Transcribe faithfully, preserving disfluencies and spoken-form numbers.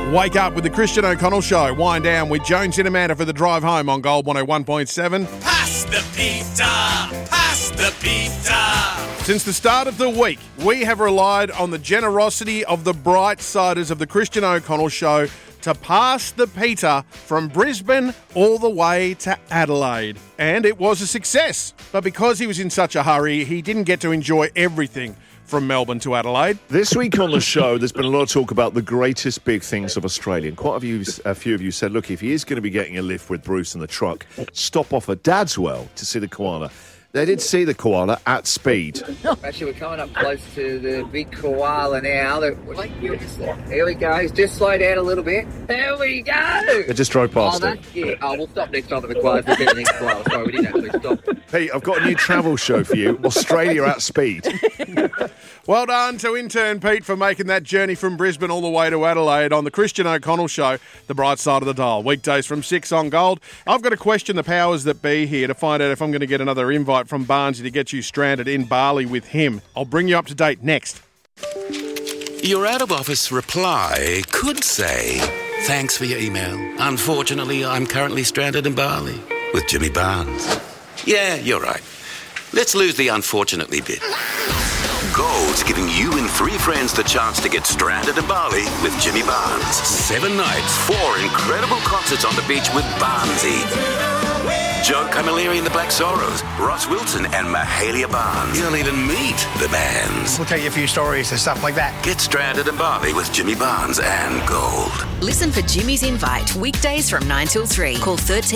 Wake up with the Christian O'Connell Show. Wind down with Jones and Amanda for the drive home on Gold one oh one point seven. Pass the pizza! Pass the pizza! Since the start of the week, we have relied on the generosity of the Brightsiders of the Christian O'Connell Show to pass the pita from Brisbane all the way to Adelaide. And it was a success. But because he was in such a hurry, he didn't get to enjoy everything from Melbourne to Adelaide. This week on the show, there's been a lot of talk about the greatest big things of Australia. And quite a few, a few of you said, look, if he is going to be getting a lift with Bruce in the truck, stop off at Dadswell to see the koala. They did see the koala at speed. Actually, we're coming up close to the big koala now. Here we go. Just slow down a little bit. There we go. They just drove past oh, it. Yeah. Oh, we'll stop next time at the koala. We'll get the next koala. Sorry, we didn't actually stop. Pete, I've got a new travel show for you. Australia at speed. Well done to intern Pete for making that journey from Brisbane all the way to Adelaide on the Christian O'Connell Show, the bright side of the dial. Weekdays from six on Gold. I've got to question the powers that be here to find out if I'm going to get another invite from Barnesy to get you stranded in Bali with him. I'll bring you up to date next. Your out-of-office reply could say, thanks for your email. Unfortunately, I'm currently stranded in Bali with Jimmy Barnes. Yeah, you're right. Let's lose the unfortunately bit. Gold's giving you and three friends the chance to get stranded in Bali with Jimmy Barnes. Seven nights, four incredible concerts on the beach with Barnesy. Joe Camilleri and the Black Sorrows, Ross Wilson and Mahalia Barnes. You'll even meet the bands. We'll tell you a few stories and stuff like that. Get stranded in Bali with Jimmy Barnes and Gold. Listen for Jimmy's Invite weekdays from nine till three. Call thirteen